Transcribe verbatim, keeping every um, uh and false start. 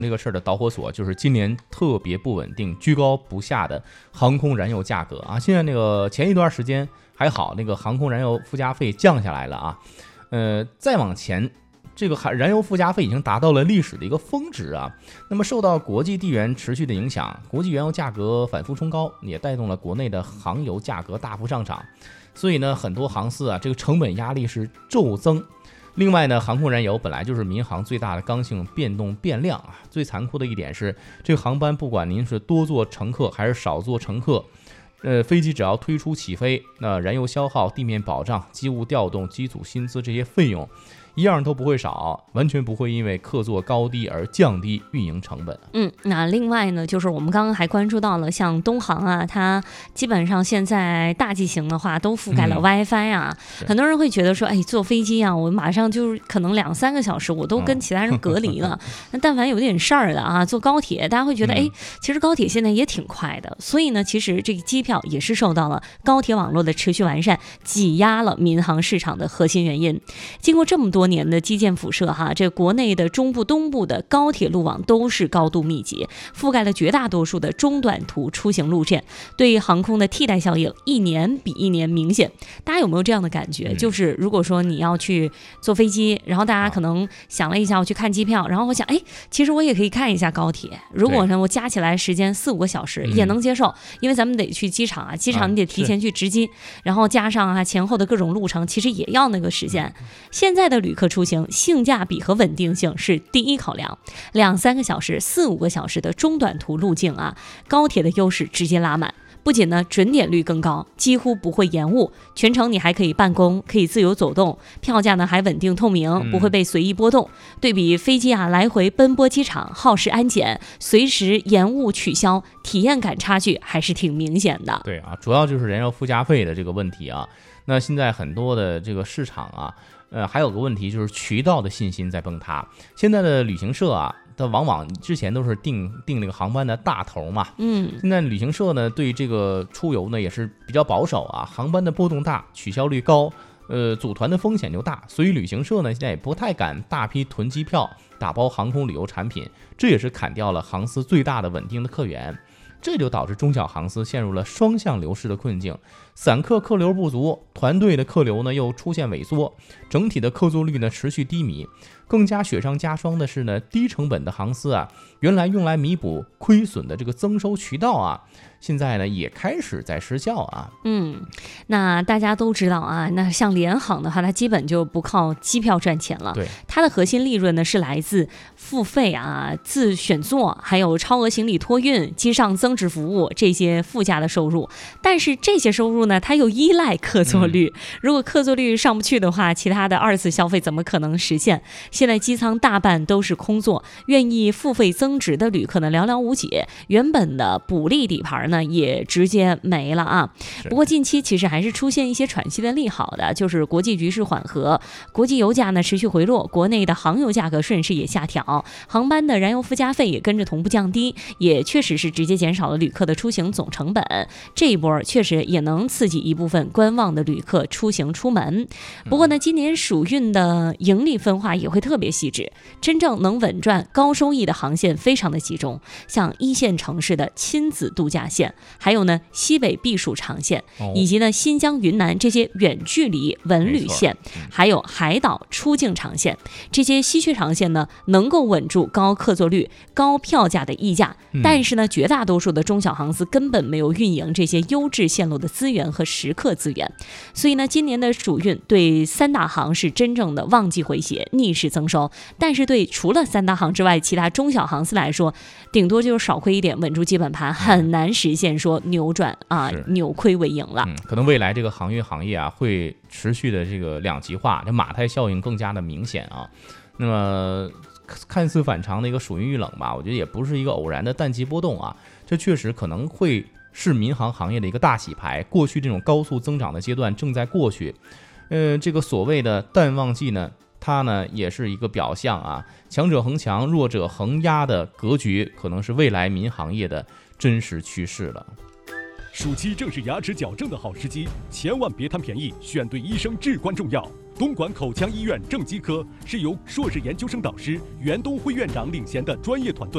这个事儿的导火索就是今年特别不稳定、居高不下的航空燃油价格啊。现在那个前一段时间还好，那个航空燃油附加费降下来了啊。呃，再往前，这个燃油附加费已经达到了历史的一个峰值啊。那么受到国际地缘持续的影响，国际原油价格反复冲高，也带动了国内的航油价格大幅上涨。所以呢，很多航司啊，这个成本压力是骤增。另外呢，航空燃油本来就是民航最大的刚性变动变量啊。最残酷的一点是，这个航班不管您是多坐乘客还是少坐乘客，呃，飞机只要推出起飞，那燃油消耗、地面保障、机务调动、机组薪资这些费用，一样都不会少，完全不会因为客座高低而降低运营成本。 嗯，那另外呢，就是我们刚刚还关注到了，像东航啊，它基本上现在大机型的话都覆盖了 WiFi 啊。嗯、很多人会觉得说，哎，坐飞机啊，我马上就是可能两三个小时，我都跟其他人隔离了。那、嗯、但凡有点事儿的啊，坐高铁，大家会觉得，哎，其实高铁现在也挺快的。所以呢，其实这个机票也是受到了高铁网络的持续完善，挤压了民航市场的核心原因。经过这么多多年的基建辐射哈，这国内的中部、东部的高铁路网都是高度密集，覆盖了绝大多数的中短途出行路线，对航空的替代效应一年比一年明显。大家有没有这样的感觉？就是如果说你要去坐飞机，然后大家可能想了一下，我去看机票，然后我想，哎，其实我也可以看一下高铁。如果呢，我加起来时间四五个小时也能接受，因为咱们得去机场啊，机场你得提前去值机，然后加上啊前后的各种路程，其实也要那个时间。现在的旅客出行性价比和稳定性是第一考量，两三个小时、四五个小时的中短途路径啊，高铁的优势直接拉满。不仅呢准点率更高，几乎不会延误，全程你还可以办公，可以自由走动，票价呢还稳定透明，不会被随意波动。嗯、对比飞机啊来回奔波机场，耗时安检，随时延误取消，体验感差距还是挺明显的。 对啊，主要就是燃油附加费的这个问题啊。那现在很多的这个市场啊，呃，还有个问题就是渠道的信心在崩塌。现在的旅行社啊，它往往之前都是订订那个航班的大头嘛，嗯，现在旅行社呢对这个出游呢也是比较保守啊，航班的波动大，取消率高，呃，组团的风险就大，所以旅行社呢现在也不太敢大批囤机票，打包航空旅游产品，这也是砍掉了航司最大的稳定的客源。这就导致中小航司陷入了双向流失的困境，散客客流不足，团队的客流呢又出现萎缩，整体的客座率呢持续低迷。更加雪上加霜的是呢，低成本的航司啊，原来用来弥补亏损的这个增收渠道啊，现在呢也开始在失效啊。 嗯，那大家都知道啊，那像联航的话，它基本就不靠机票赚钱了。 对， 它的核心利润呢是来自付费啊、自选座，还有超额行李托运、机上增值服务这些附加的收入。但是这些收入呢，它又依赖客座率。嗯、如果客座率上不去的话，其他的二次消费怎么可能实现？现在机舱大半都是空座，愿意付费增值的旅客呢寥寥无几，原本的补利底盘呢也直接没了啊。不过近期其实还是出现一些喘息的利好的，就是国际局势缓和，国际油价呢持续回落，国内的航油价格顺势也下调，航班的燃油附加费也跟着同步降低，也确实是直接减少了旅客的出行总成本。这一波确实也能刺激一部分观望的旅客出行出门。不过呢，今年暑运的盈利分化也会特别细致，真正能稳赚高收益的航线非常的集中，像一线城市的亲子度假线，还有呢西北避暑长线，以及呢新疆云南这些远距离文旅线，还有海岛出境长线，这些稀缺长线呢能够稳住高客座率、高票价的溢价，但是呢绝大多数的中小航司根本没有运营这些优质线路的资源和时刻资源，所以呢今年的暑运对三大航是真正的旺季回血，逆势增收，但是对除了三大航之外其他中小航司来说，顶多就是少亏一点，稳住基本盘，很难实现说扭转啊扭亏为盈了。 嗯，可能未来这个航运行业啊会持续的这个两极化，这马太效应更加的明显啊。那么看似反常的一个暑运遇冷吧，我觉得也不是一个偶然的淡季波动啊，这确实可能会是民航行业的一个大洗牌。过去这种高速增长的阶段正在过去，呃，这个所谓的淡旺季呢，它呢也是一个表象啊，强者恒强，弱者恒压的格局，可能是未来民行业的真实趋势了。 暑期正是牙齿矫正的好时机，千万别贪便宜，选对医生至关重要。 东莞口腔医院正畸科是由硕士研究生导师袁东辉院长领衔的专业团队